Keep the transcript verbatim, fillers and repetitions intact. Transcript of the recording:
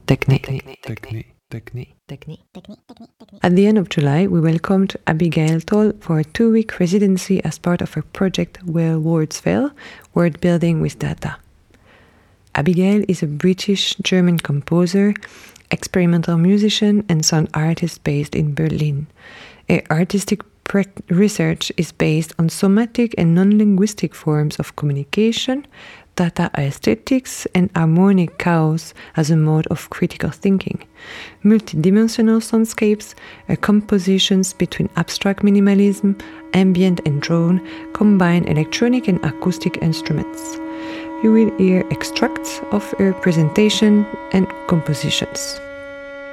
Technique. Technique. Technique. Technique. At the end of July, we welcomed Abigail Toll for a two-week residency as part of her project Where Words Fail, Word Building with Data. Abigail is a British-German composer, experimental musician, and sound artist based in Berlin. Her artistic research is based on somatic and non-linguistic forms of communication, data aesthetics, and harmonic chaos as a mode of critical thinking. Multidimensional soundscapes are compositions between abstract minimalism, ambient, and drone, combine electronic and acoustic instruments. You will hear extracts of her presentation and compositions.